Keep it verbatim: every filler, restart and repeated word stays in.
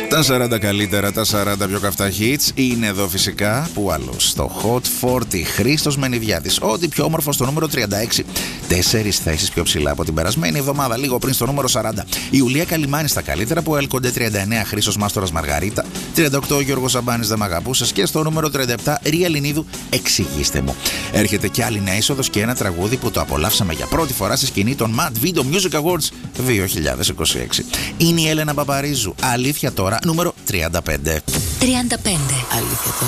Τα σαράντα καλύτερα, τα σαράντα πιο καυτά hits είναι εδώ φυσικά. Πού άλλο? Στο Hot σαράντα. Χρήστος Μενιδιάδης. Ό,τι πιο όμορφο στο νούμερο τριάντα έξι. Τέσσερις θέσεις πιο ψηλά από την περασμένη εβδομάδα, λίγο πριν στο νούμερο σαράντα. Η Ιουλία Καλιμάνη στα καλύτερα που έλκονται τριάντα εννέα. Χρήστος Μάστορας Μαργαρίτα. τριάντα οκτώ Γιώργος Σαμπάνης Δεν Μ' Αγαπούσες. Και στο νούμερο τριάντα επτά Ρία Λινίδου Εξηγήστε Μου. Έρχεται κι άλλη νέα είσοδος και ένα τραγούδι που το απολαύσαμε για πρώτη φορά στη σκηνή των Mad Video Music Awards δύο χιλιάδες είκοσι έξι. Είναι η Έλενα Παπαρίζου. Αλήθεια τώρα, νούμερο τριάντα πέντε. τριάντα πέντε. Αλήθεια τώρα.